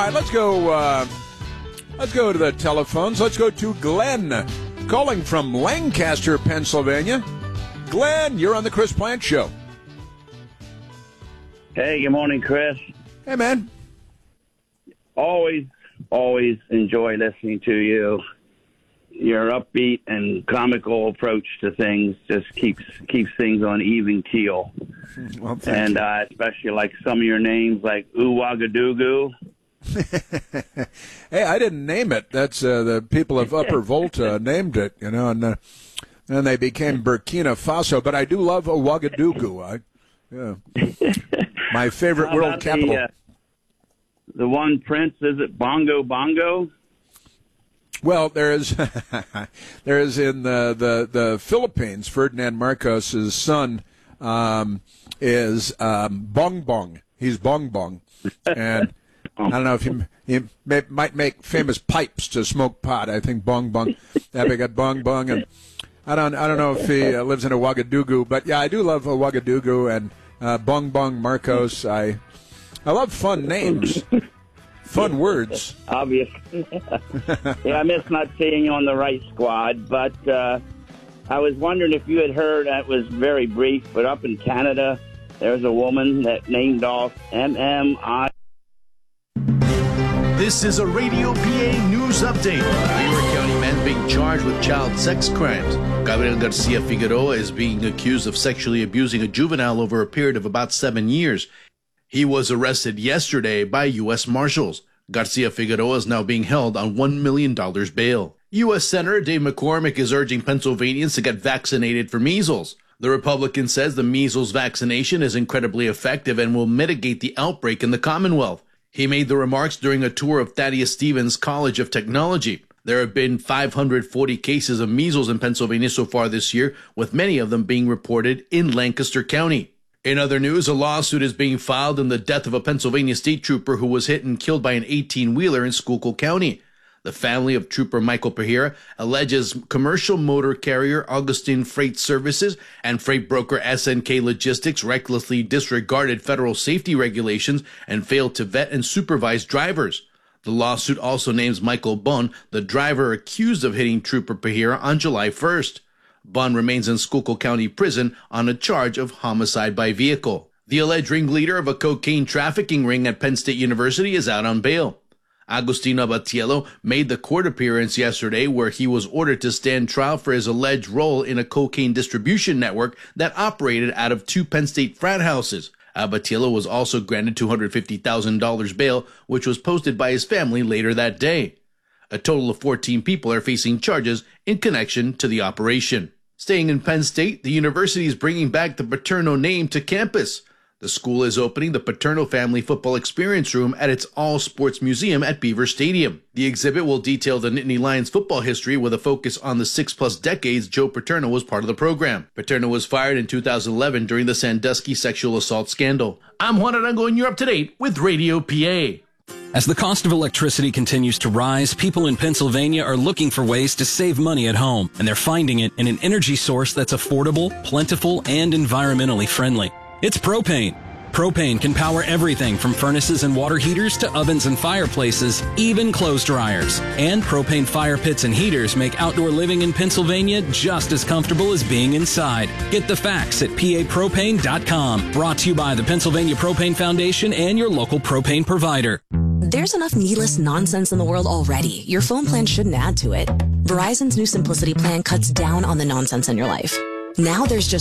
right, let's go. Let's go to the telephones. Let's go to Glenn, calling from Lancaster, Pennsylvania. Glenn, you're on the Chris Plante Show. Hey, good morning, Chris. Hey, man. Always enjoy listening to you. Your upbeat and comical approach to things just keeps things on even keel. Well, thank you. Especially like some of your names, like Ooh-Wagadoogoo. Hey, I didn't name it. That's the people of Upper Volta named it, and then they became Burkina Faso. But I do love Ouagadougou. My favorite world capital. The one prince, is it Bongo Bongo? Well, there is in the Philippines, Ferdinand Marcos's son is Bong Bong. He's Bong Bong, and I don't know if he might make famous pipes to smoke pot. I think Bong Bong. We got Bong Bong, and I don't know if he lives in Ouagadougou, but yeah, I do love Ouagadougou and Bong Bong Marcos. I love fun names, fun words. Obviously, yeah, I miss not seeing you on the right squad, but I was wondering if you had heard. That was very brief, but up in Canada, there's a woman that named off MMI. This is a Radio PA News Update. A Yuma County man being charged with child sex crimes. Gabriel Garcia Figueroa is being accused of sexually abusing a juvenile over a period of about 7 years. He was arrested yesterday by U.S. Marshals. Garcia Figueroa is now being held on $1 million bail. U.S. Senator Dave McCormick is urging Pennsylvanians to get vaccinated for measles. The Republican says the measles vaccination is incredibly effective and will mitigate the outbreak in the Commonwealth. He made the remarks during a tour of Thaddeus Stevens College of Technology. There have been 540 cases of measles in Pennsylvania so far this year, with many of them being reported in Lancaster County. In other news, a lawsuit is being filed in the death of a Pennsylvania state trooper who was hit and killed by an 18-wheeler in Schuylkill County. The family of Trooper Michael Pahira alleges commercial motor carrier Augustine Freight Services and freight broker SNK Logistics recklessly disregarded federal safety regulations and failed to vet and supervise drivers. The lawsuit also names Michael Bunn, the driver accused of hitting Trooper Pahira on July 1st. Bunn remains in Schuylkill County Prison on a charge of homicide by vehicle. The alleged ringleader of a cocaine trafficking ring at Penn State University is out on bail. Agostino Abatiello made the court appearance yesterday where he was ordered to stand trial for his alleged role in a cocaine distribution network that operated out of 2 Penn State frat houses. Abatiello was also granted $250,000 bail, which was posted by his family later that day. A total of 14 people are facing charges in connection to the operation. Staying in Penn State, the university is bringing back the Paterno name to campus. The school is opening the Paterno Family Football Experience Room at its all-sports museum at Beaver Stadium. The exhibit will detail the Nittany Lions football history with a focus on the 6+ decades Joe Paterno was part of the program. Paterno was fired in 2011 during the Sandusky sexual assault scandal. I'm Juan Arango, and you're up to date with Radio PA. As the cost of electricity continues to rise, people in Pennsylvania are looking for ways to save money at home, and they're finding it in an energy source that's affordable, plentiful, and environmentally friendly. It's propane. Propane can power everything from furnaces and water heaters to ovens and fireplaces, even clothes dryers. And propane fire pits and heaters make outdoor living in Pennsylvania just as comfortable as being inside. Get the facts at papropane.com. Brought to you by the Pennsylvania Propane Foundation and your local propane provider. There's enough needless nonsense in the world already. Your phone plan shouldn't add to it. Verizon's new Simplicity plan cuts down on the nonsense in your life. Now there's just